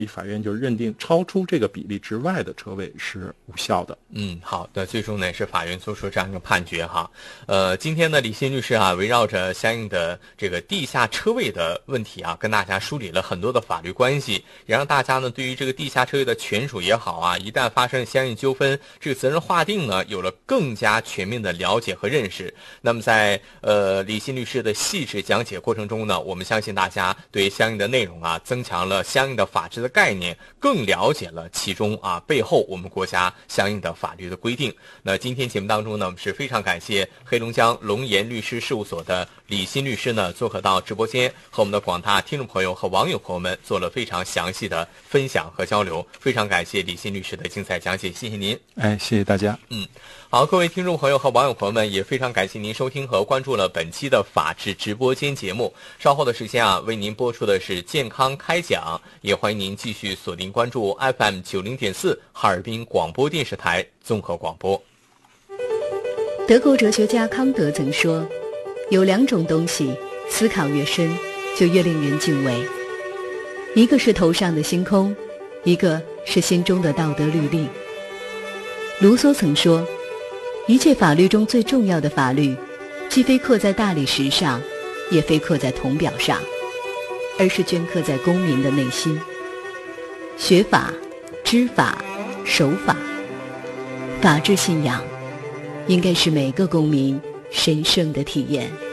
法院就认定超出这个比例之外的车位是无效的。 好的，最终呢是法院做出这样一个判决哈。今天呢李欣律师啊，围绕着相应的这个地下车位的问题啊，跟大家梳理了很多的法律关系，也让大家呢对于这个地下车位的权属也好啊，一旦发生相应纠纷，这个责任划定呢有了更加全面的了解和认识。那么在李欣律师的细致讲解过程中呢，我们相信大家对相应的内容啊，增强了相应的法治的概念，更了解了其中啊背后我们国家相应的法律的规定。那今天节目当中呢，我们是非常感谢黑龙江龙岩律师事务所的李欣律师呢，做客到直播间，和我们的广大听众朋友和网友朋友们做了非常详细的分享和交流。非常感谢李欣律师的精彩讲解，谢谢您。 谢谢大家。 好，各位听众朋友和网友朋友们，也非常感谢您收听和关注了本期的法治直播间节目。稍后的时间啊，为您播出的是健康开讲，也欢迎您继续锁定关注 FM 90.4哈尔滨广播电视台综合广播。 德国哲学家康德曾说，有两种东西，思考越深，就越令人敬畏。一个是头上的星空，一个是心中的道德律令。卢梭曾说，一切法律中最重要的法律，既非刻在大理石上，也非刻在铜表上，而是镌刻在公民的内心。学法、知法、守法，法治信仰应该是每个公民神圣的体验。